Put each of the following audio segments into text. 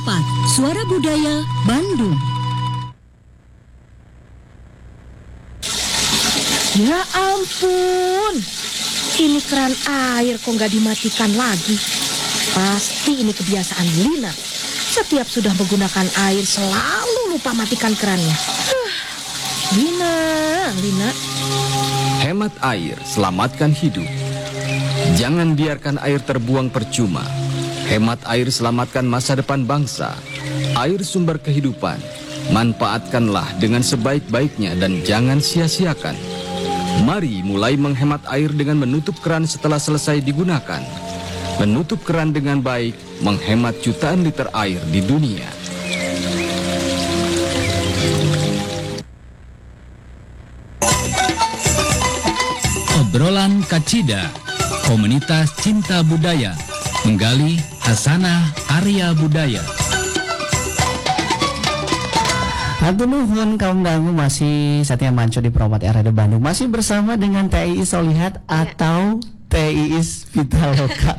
Suara Budaya Bandung. Ya ampun, ini keran air kok nggak dimatikan lagi. Pasti ini kebiasaan Lina. Setiap sudah menggunakan air selalu lupa matikan kerannya. Lina. Hemat air, selamatkan hidup. Jangan biarkan air terbuang percuma. Hemat air, selamatkan masa depan bangsa. Air sumber kehidupan. Manfaatkanlah dengan sebaik-baiknya dan jangan sia-siakan. Mari mulai menghemat air dengan menutup keran setelah selesai digunakan. Menutup keran dengan baik menghemat jutaan liter air di dunia. Obrolan Kacida, komunitas cinta budaya, menggali hasanah Arya budaya. Hatur nuhun kaum dangu, masih Satya Manco di Promat RRD Bandung, masih bersama dengan TII Solihat atau TII Vitaloka.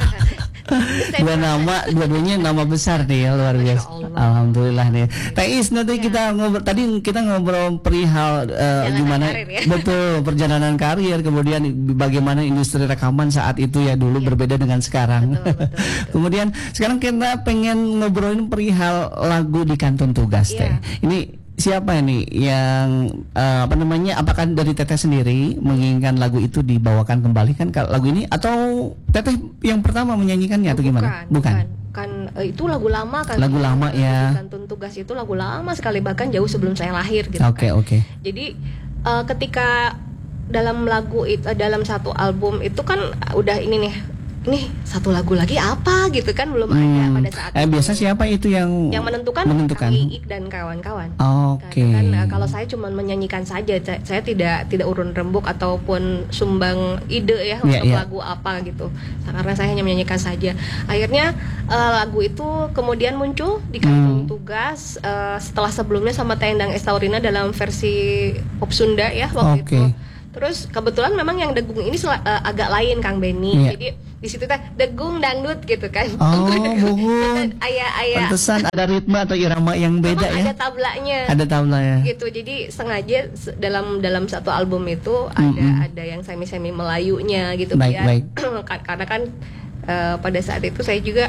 Dua-duanya nama besar nih ya, luar biasa. Alhamdulillah nih. TII nanti kita ngobrol, tadi kita ngobrol perihal gimana ya? Betul perjalanan karir, kemudian bagaimana industri rekaman saat itu ya dulu berbeda dengan sekarang. Betul. Kemudian sekarang kita pengen ngobrolin perihal lagu di Kantun Tugas teh. Ini siapa ini yang apakah dari Teteh sendiri menginginkan lagu itu dibawakan kembali kan lagu ini, atau Teteh yang pertama menyanyikannya atau gimana? Bukan. Itu lagu lama kan. Lagu lama ya. Kantun Tugas itu lagu lama sekali, bahkan jauh sebelum saya lahir gitu. Oke. Jadi ketika dalam lagu itu, dalam satu album itu kan udah ini satu lagu lagi apa gitu kan, belum ada pada saat itu. Biasa siapa itu yang menentukan? Iik dan kawan-kawan. Oke. Kan kalau saya cuma menyanyikan saja, saya tidak urun rembuk ataupun sumbang ide ya untuk lagu apa gitu. Karena saya hanya menyanyikan saja. Akhirnya lagu itu kemudian muncul di Kantun Tugas setelah sebelumnya sama Tendang Estaurina dalam versi pop Sunda ya waktu itu. Terus kebetulan memang yang degung ini agak lain Kang Benny. Jadi di situ teh degung dangdut gitu kan. Oh, buhun. Ayah. Pantesan ada ritme atau irama yang beda ya. Ada tablanya. Ada tablanya. Gitu. Jadi sengaja dalam satu album itu ada yang semi Melayunya gitu. Baik. Karena kan pada saat itu saya juga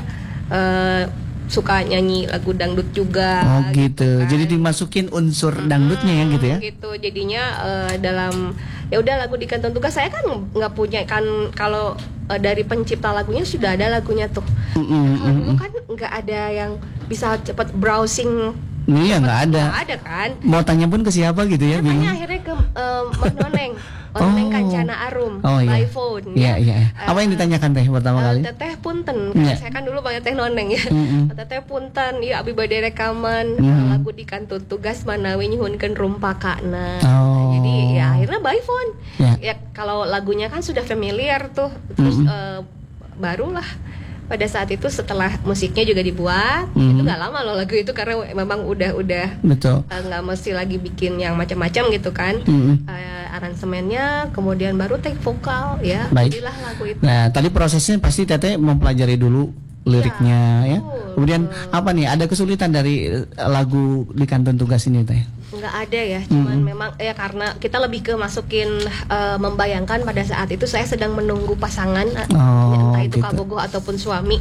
suka nyanyi lagu dangdut juga. Oh gitu. Kan. Jadi dimasukin unsur dangdutnya ya gitu ya. Gitu. Jadinya dalam ya udah lagu di Kantun Tugas saya kan nggak punya kan, kalau dari pencipta lagunya sudah ada lagunya tuh. Kalau dulu kan nggak ada yang bisa cepat browsing. Iya, nggak ada. Nggak ada kan. Mau tanya pun ke siapa gitu ya? Tanya akhirnya ke Mbak Noneng. Noneng Kancana Arum by phone. Iya. Apa yang ditanyakan teh pertama kali? Teteh punten. Saya kan dulu banyak teh noneng ya. Teteh punten, ya abi bade rekaman lagu di Kantun Tugas manawi nyuhunkeun rumpakana. Jadi ya akhirnya by phone. Ya kalau lagunya kan sudah familiar tuh. Terus barulah pada saat itu setelah musiknya juga dibuat, itu nggak lama loh lagu itu, karena memang udah betul, nggak mesti lagi bikin yang macam-macam gitu kan. Aransemennya kemudian baru take vokal ya. Jadilah lagu itu. Nah tadi prosesnya pasti Teteh mempelajari dulu liriknya ya. Kemudian apa nih, ada kesulitan dari lagu di Kantun Tugas ini Teh? Nggak ada ya, cuman memang ya karena kita lebih ke masukin membayangkan pada saat itu saya sedang menunggu pasangan, entah itu gitu. Kabogoh ataupun suami.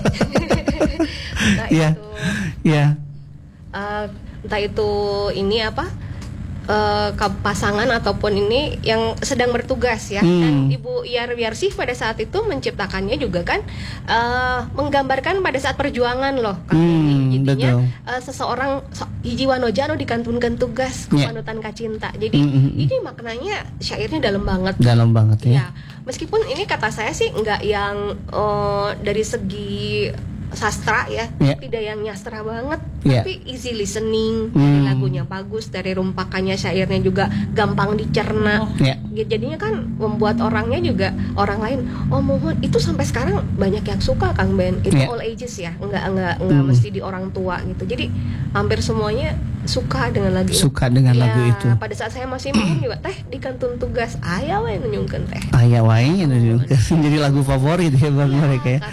Entah itu ini apa, pasangan ataupun ini yang sedang bertugas ya. Dan Ibu Iyar Wiarsih pada saat itu menciptakannya juga kan menggambarkan pada saat perjuangan loh kan. Jadinya seseorang hiji wanoja anu dikantunkeun tugas panutan kacinta. Jadi ini maknanya syairnya dalam banget. Dalam banget ya. Meskipun ini kata saya sih enggak yang dari segi sastra ya, tidak yang nyastra banget, tapi easy listening. Dari lagunya bagus, dari rumpakannya, syairnya juga gampang dicerna. Jadinya kan membuat orangnya juga orang lain, oh mohon, itu sampai sekarang banyak yang suka Kang Ben. Itu all ages ya, enggak mesti di orang tua gitu. Jadi hampir semuanya suka dengan lagu itu. Pada saat saya masih main juga teh di Kantun Tugas aya wae nunjungkeun teh. Aya wae nunjungkeun. Jadi lagu favorit ya bang mereka ya. Karena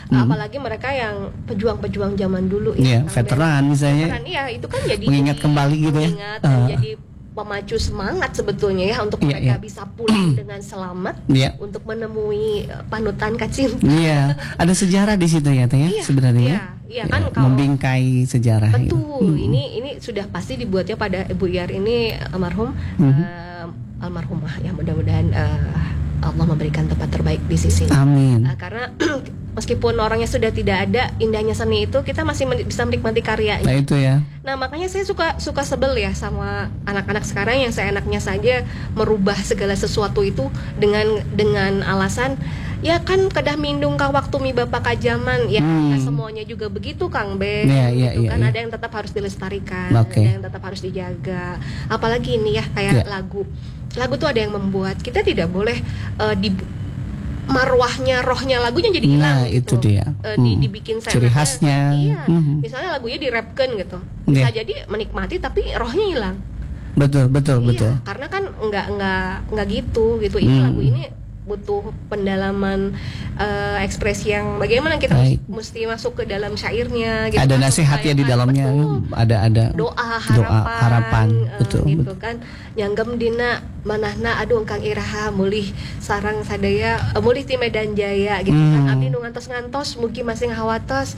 Apalagi mereka yang pejuang-pejuang zaman dulu ya, veteran misalnya. Veteran, iya, itu kan jadi mengingat kembali gitu ya. Dan jadi pemacu semangat sebetulnya ya untuk mereka bisa pulang dengan selamat untuk menemui panutan kacim. Iya, ada sejarah di situ ya, Teh ya, sebenarnya. Iya kan, kalau membingkai sejarah. Betul. Ini sudah pasti dibuatnya pada Ibu Iyar ini almarhum, almarhumah ya, mudah-mudahan Allah memberikan tempat terbaik di sisi. Amin. Karena meskipun orangnya sudah tidak ada, indahnya seni itu kita masih bisa menikmati karyanya. Nah itu ya. Nah makanya saya suka sebel ya sama anak-anak sekarang yang seenaknya saja merubah segala sesuatu itu dengan alasan ya kan kedah mindung ka waktu mi bapak kajaman ya. Semuanya juga begitu Kang Ben. Gitu kan. Ada yang tetap harus dilestarikan, ada yang tetap harus dijaga. Apalagi ini ya kayak lagu tuh ada yang membuat kita tidak boleh di marwahnya, rohnya lagunya jadi hilang. Nah itu dia. Dibikin ciri khasnya. Iya. Misalnya lagunya dirapkan gitu, bisa jadi menikmati tapi rohnya hilang. Betul. Karena kan nggak gitu. Ini lagu ini butuh pendalaman ekspresi yang bagaimana kita mesti masuk ke dalam syairnya gitu. Ada nasihatnya di dalamnya. Ada doa harapan betul. Gitu kan. Nyanggem dina manahna aduh kang iraha mulih sarang sadaya mulih ti Medan Jaya gitu kan. Abdi nu ngantos mugi masing hawatos.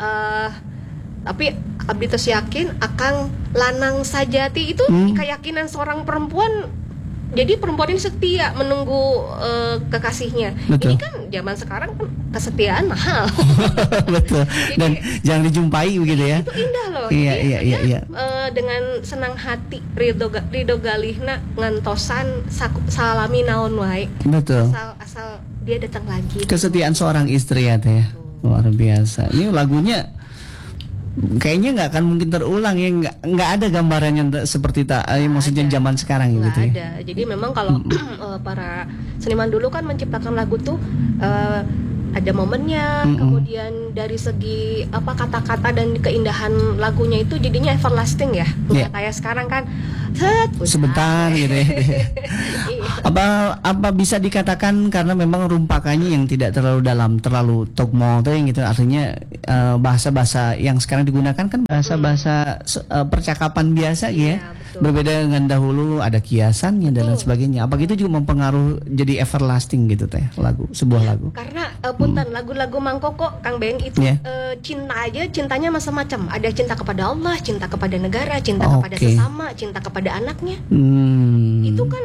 Tapi abdi tos yakin akang lanang sajati itu keyakinan seorang perempuan. Jadi perempuan ini setia menunggu kekasihnya. Betul. Ini kan zaman sekarang kan kesetiaan mahal. Betul. Dan jangan dijumpai begitu ya. Itu indah loh. Iya. Dengan senang hati ridho galihna ngantosan salami naon wae. Betul. Asal dia datang lagi. Kesetiaan seorang istri ya Teh. Luar biasa. Ini lagunya kayaknya nggak akan mungkin terulang ya, nggak ada gambarannya seperti maksudnya zaman sekarang nggak gitu ada. Jadi memang kalau para seniman dulu kan menciptakan lagu tuh ada momennya, kemudian dari segi kata-kata dan keindahan lagunya itu jadinya everlasting ya. Nggak kayak sekarang kan sebentar gitu ya. Apa bisa dikatakan karena memang rumpakannya yang tidak terlalu dalam, terlalu togmo gitu, artinya bahasa-bahasa yang sekarang digunakan kan bahasa-bahasa percakapan biasa ya. Berbeda dengan dahulu ada kiasannya dan lain sebagainya. Apa gitu juga mempengaruhi jadi everlasting gitu Teh sebuah lagu. Karena punten lagu-lagu Mang Koko Kang Ben itu cinta aja, cintanya macam-macam. Ada cinta kepada Allah, cinta kepada negara, cinta kepada sesama, cinta kepada anaknya. Itu kan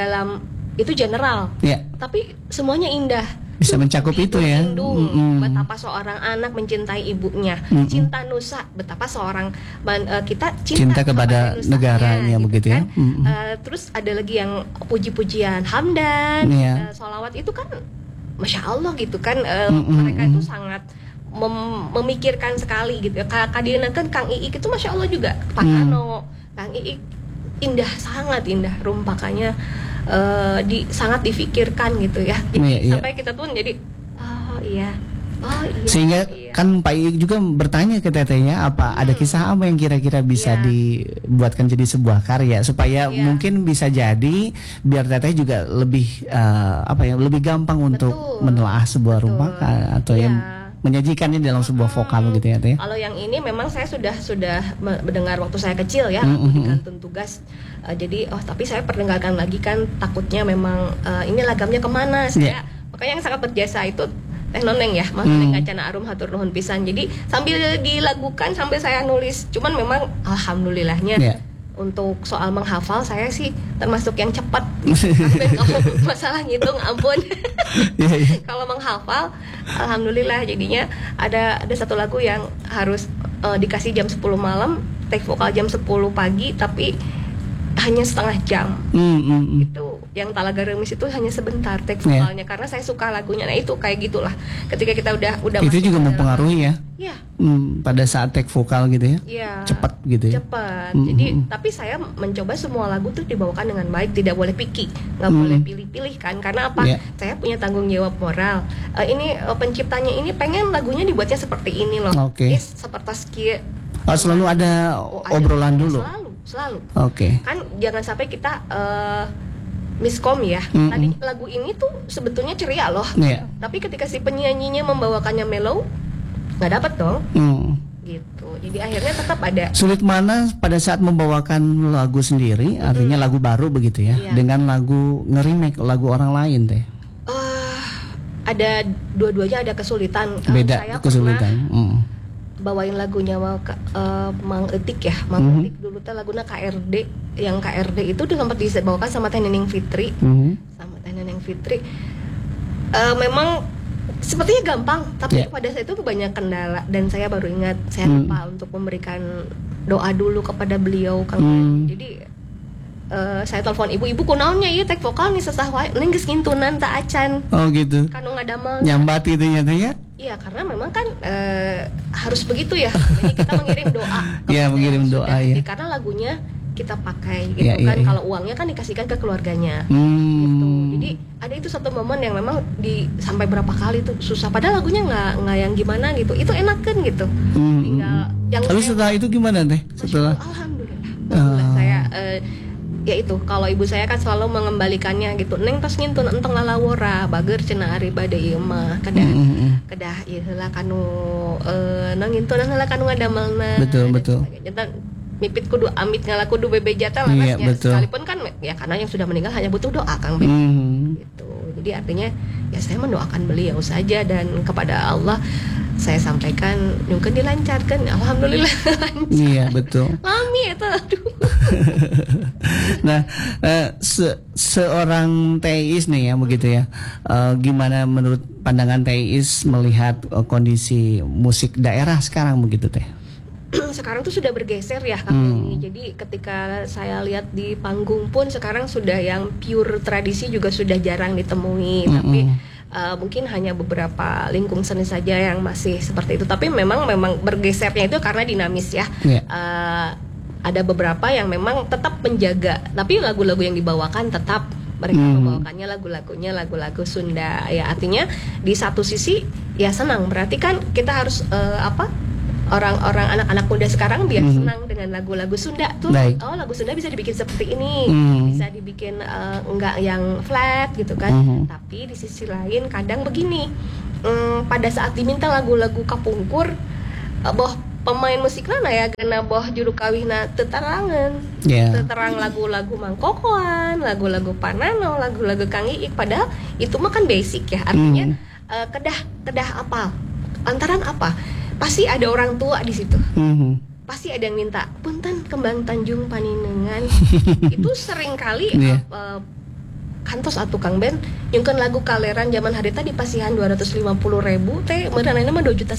itu general. Tapi semuanya indah. Bisa mencakup itu ya. Betapa seorang anak mencintai ibunya. Cinta nusa, betapa seorang kita cinta kepada negaranya begitu kan? Ya. Terus ada lagi yang puji-pujian hamdan, sholawat itu kan Masya Allah gitu kan. Mereka itu sangat memikirkan sekali gitu. Kadina kan Kang Iik itu Masya Allah juga. Pakano, Kang Iik indah, sangat indah rumpakannya. Sangat difikirkan gitu ya. Jadi sampai kita tuh jadi oh iya. Sehingga kan Pak Iik juga bertanya ke Tetehnya ada kisah apa yang kira-kira bisa dibuatkan jadi sebuah karya supaya mungkin bisa jadi biar Teteh juga lebih lebih gampang untuk menelaah sebuah rumpakan atau yang menyajikannya dalam sebuah vokal gitu ya Teh. Kalau yang ini memang saya sudah mendengar waktu saya kecil ya, aku dikantun tugas. Jadi tapi saya perdengarkan lagi kan takutnya memang ini lagamnya kemana saya. Makanya yang sangat berjasa itu Teh Noneng ya, Mas Noneng Ngacana Arum hatur nuhun pisan. Jadi sambil dilagukan sambil saya nulis. Cuman memang alhamdulillahnya untuk soal menghafal saya sih termasuk yang cepat. Kalau masalah ngitung ampun. Kalau menghafal alhamdulillah jadinya ada satu lagu yang harus dikasih jam 10 malam, take vokal jam 10 pagi tapi hanya setengah jam. Itu yang Talaga Remis itu hanya sebentar take vokalnya karena saya suka lagunya. Nah itu kayak gitulah. Ketika kita udah itu juga mempengaruhi ya. Pada saat take vokal gitu ya. Cepat gitu ya. Cepat. Jadi tapi saya mencoba semua lagu tuh dibawakan dengan baik, tidak boleh picky, nggak boleh pilih-pilih kan. Karena apa? Saya punya tanggung jawab moral. Ini penciptanya ini pengen lagunya dibuatnya seperti ini loh. Seperti selalu ada obrolan dulu. Selalu. Kan jangan sampai kita miskom ya. Tadi lagu ini tuh sebetulnya ceria loh. Tapi ketika si penyanyinya membawakannya mellow, nggak dapat dong. Gitu. Jadi akhirnya tetap ada. Sulit mana pada saat membawakan lagu sendiri, artinya lagu baru begitu ya, dengan lagu nge-remake lagu orang lain teh? Ada dua-duanya ada kesulitan. Beda saya kesulitan. Bawain lagunya Mang Etik ya, Mang Etik dulu teh laguna KRD, yang KRD itu udah sempat dibawakan sama Teh Neneng Fitri, sama Teh Neneng Fitri. Memang sepertinya gampang, tapi pada saat itu banyak kendala dan saya baru ingat saya lupa untuk memberikan doa dulu kepada beliau Kang. Jadi saya telepon ibu kunaonnya ieu tek vokal nih sesah wae ning geus ngintunan teh acan. Oh gitu. Kanu ngadamel. Nyambat itu ya teh ya? Iya, karena memang kan harus begitu ya. Jadi kita mengirim doa. Iya, mengirim doa ya. Karena lagunya kita pakai gitu kan. Kalau uangnya kan dikasihkan ke keluarganya. Gitu. Jadi ada itu satu momen yang memang sampai berapa kali tuh susah. Padahal lagunya nggak yang gimana gitu. Itu enakan gitu. Tinggal yang lalu setelah itu gimana teh? Setelah Alhamdulillah saya ya itu kalau ibu saya kan selalu mengembalikannya gitu. Neng tos ngintun entong lalawora bager cenah ari bade ieu mah kedah ieu heula kanu nang ngintun heula kanu ngadamelna. Betul. Jantan mipit kudu amit ngala kudu bebeja teh larasnya. Sekalipun kan ya karena yang sudah meninggal hanya butuh doa Kang Ben. Gitu. Jadi artinya ya saya mendoakan beliau saja dan kepada Allah saya sampaikan mungkin dilancarkan, alhamdulillah lancar. Iya betul. Mami itu aduh. Nah seorang Teis nih ya begitu ya, gimana menurut pandangan Teis melihat kondisi musik daerah sekarang begitu teh? Sekarang tuh sudah bergeser ya Kang. Jadi ketika saya lihat di panggung pun sekarang sudah yang pure tradisi juga sudah jarang ditemui. Tapi mungkin hanya beberapa lingkung seni saja yang masih seperti itu. Tapi memang bergesernya itu karena dinamis ya. Ada beberapa yang memang tetap menjaga, tapi lagu-lagu yang dibawakan tetap mereka membawakannya lagu-lagu Sunda. Ya artinya di satu sisi ya senang. Berarti kan kita harus orang-orang anak-anak muda sekarang biar senang dengan lagu-lagu Sunda tuh. Oh lagu Sunda bisa dibikin seperti ini, bisa dibikin enggak yang flat gitu kan. Tapi di sisi lain kadang begini, pada saat diminta lagu-lagu kapungkur, boh pemain musiknya ya kena boh juru kawihna tetarangan, teterang lagu-lagu Mangkokoan, lagu-lagu Panano, lagu-lagu Kang Iik. Padahal itu mah kan basic ya, artinya kedah apal, antaran apa? Pasti ada orang tua di situ. Pasti ada yang minta punten Kembang Tanjung Paninengan. Itu sering kali kantos atuh Kang Ben nyungkeun lagu Kaleran zaman harita di pasihan 250.000 teh meureunana mah 2,5 juta.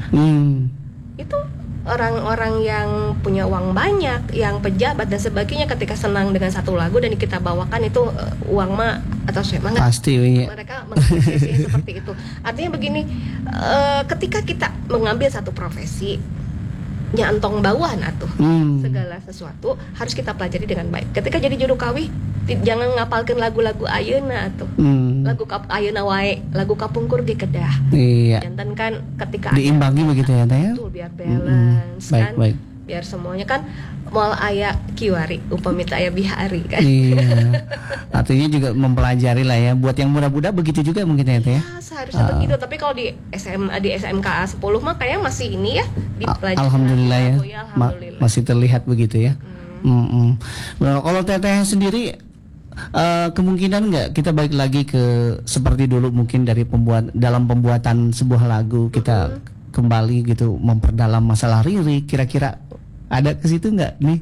Itu orang-orang yang punya uang banyak, yang pejabat dan sebagainya ketika senang dengan satu lagu dan kita bawakan itu uang mah atau semangat pasti mereka mengapresiasi seperti itu. Artinya begini, ketika kita mengambil satu profesi nyantong bawaan atuh segala sesuatu harus kita pelajari dengan baik. Ketika jadi juru kawih jangan ngapalkeun lagu-lagu ayeuna atuh. Lagu ayeuna wae, lagu kapungkur ge kedah. Iya. Jantan kan ketika diimbangi begitu ya teh. Betul, biar balance kan. Baik. Biar semuanya kan moal aya kiwari upami teh aya bihari kan. Iya. Artinya juga mempelajari lah ya. Buat yang muda-muda begitu juga mungkin ya teh. Seharusnya begitu, tapi kalau di SMK 10 mah kayaknya masih ini ya dipelajari. Alhamdulillah ya. Masih terlihat begitu ya. Nah, kalau Teteh sendiri kemungkinan nggak kita balik lagi ke seperti dulu mungkin dari dalam pembuatan sebuah lagu kita kembali gitu memperdalam masalah lirik, kira-kira ada ke situ nggak nih?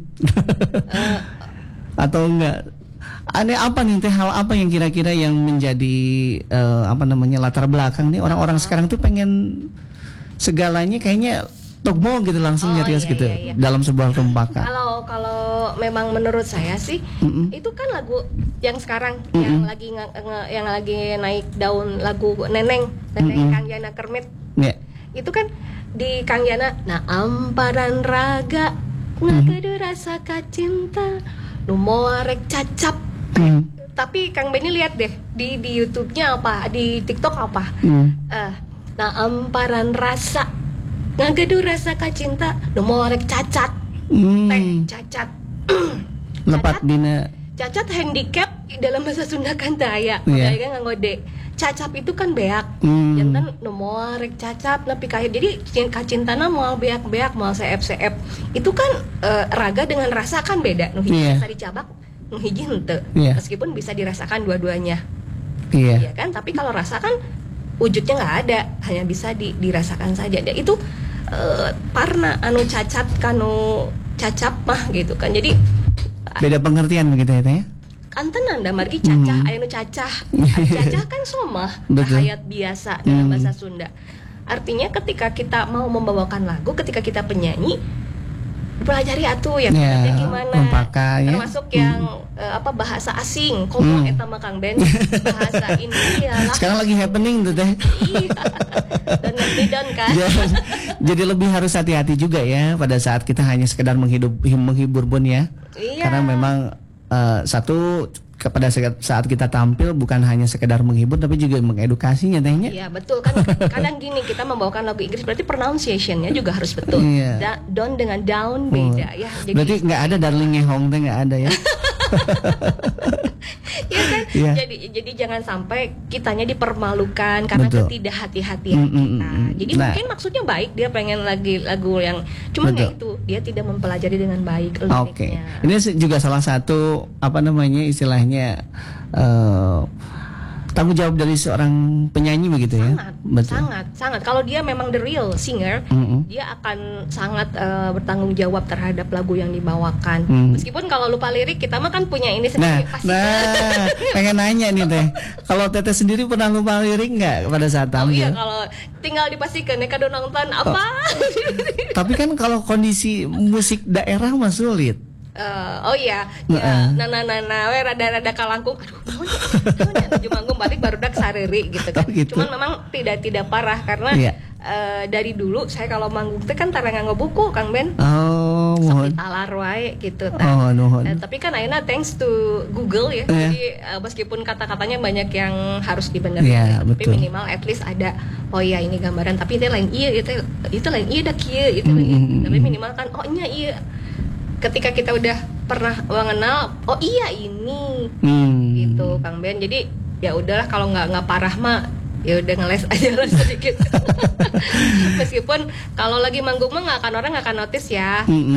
Atau enggak? Aneh apa nih teh, hal apa yang kira-kira yang menjadi latar belakang nih orang-orang sekarang tuh pengen segalanya kayaknya togmo gitu langsung nyarias gitu dalam sebuah kempakan. Kalau memang menurut saya sih itu kan lagu yang sekarang yang lagi naik daun, lagu Neneng Kang Yana Kermit. Itu kan di Kang Yana nah amparan raga ngagedu rasa kacinta nu moarek cacap. Tapi Kang Benny lihat deh di YouTube-nya apa, di TikTok apa. Nah amparan rasa ngagedu rasa kacinta nu moarek cacat. Cacat. Lepat dina cacat handicap dalam bahasa Sunda kan daya. Daya kan nganggo de. cacap itu kan beak, jantan nomor rek cacap tapi kayak jadi kacintana mau beak mau seep itu kan raga dengan rasa kan beda. Nu hiji bisa dicabak, nu hiji henteu. Meskipun bisa dirasakan dua-duanya. Iya kan, tapi kalau rasa kan wujudnya nggak ada, hanya bisa dirasakan saja. Dan itu parna anu cacat kanu cacap mah gitu kan. Jadi beda pengertian begitu ya teh. Kantenan da margi cacah, aya nu cacah. Cacah kan somah, hayat biasa dalam bahasa Sunda. Artinya ketika kita mau membawakan lagu, ketika kita penyanyi, pelajari atuh ya gimana. Termasuk yang bahasa asing, komo eta mah Kang Ben, bahasa India lah. Sekarang lagi happening tuh teh. Iya. Dan kan. Jadi lebih harus hati-hati juga ya pada saat kita hanya sekedar menghibur pun ya. Iya. Karena memang satu pada saat kita tampil bukan hanya sekedar menghibur tapi juga mengedukasinya tehnya. Iya betul kan. Kadang gini kita membawakan lagu Inggris berarti pronunciation-nya juga harus betul. Down dengan down beda ya. Jadi, berarti nggak ada darling ngehong teh nggak ada ya. Ya kan. Jadi jangan sampai kitanya dipermalukan karena ketidakhati-hatian kita. Jadi mungkin maksudnya baik, dia pengen lagu yang cuman ya itu dia tidak mempelajari dengan baik liriknya. Ini juga salah satu istilahnya tanggung jawab dari seorang penyanyi begitu ya. Sangat. Kalau dia memang the real singer, dia akan sangat bertanggung jawab terhadap lagu yang dibawakan. Meskipun kalau lupa lirik kita mah kan punya ini sendiri pasti. Pengen nanya nih teh. Kalau Teteh sendiri pernah lupa lirik nggak pada saat tampil? Iya, kalau tinggal dipastikan ya kadang nonton apa. Tapi kan kalau kondisi musik daerah mah sulit. We rada kalangkung. Aduh, naonnya manggung balik barudak sareri gitu kan. Cuman memang tidak parah karena dari dulu saya kalau manggung teh kan tara nganggo buku Kang Ben. Sok ditalar wae gitu tapi kan ayeuna thanks to Google ya. Jadi meskipun kata-katanya banyak yang harus dibenerin tapi minimal at least ada ini gambaran tapi itu lain itu lain da kieu itu tapi minimal kan iya ketika kita udah pernah mengenal ini gitu Kang Ben. Jadi ya udahlah kalau nggak parah mah ya udah ngeles aja lah sedikit. Meskipun kalau lagi manggung mah orang nggak akan notice ya.